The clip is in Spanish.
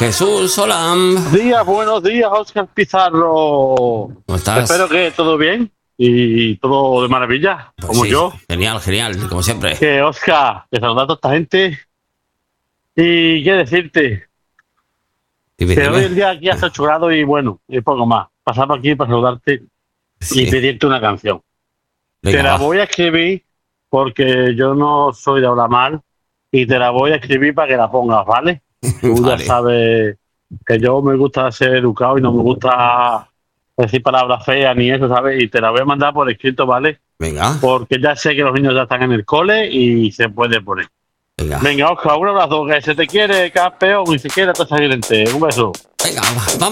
Jesús, hola. Buenos días, Óscar Pizarro. ¿Cómo estás? Espero que todo bien y todo de maravilla, Pues como sí, yo. Genial, como siempre. Que Óscar, que saludar a toda esta gente y qué decirte, Dime, que hoy dime. el día aquí hace 8 grados y bueno, y poco más. Pasar por aquí para saludarte Sí. y pedirte una canción. Venga, Te la va. voy a escribir porque yo no soy de hablar mal y te la voy a escribir para que la pongas, ¿vale? Tú Vale. ya sabes que yo me gusta ser educado y no me gusta decir palabras feas ni eso, ¿sabes? Y te la voy a mandar por escrito, ¿vale? Venga, Porque ya sé que los niños ya están en el cole y se puede poner. venga. Venga, Oscar, un abrazo, que se te quiere, campeón, y se quiere, te Un beso. Venga, vamos.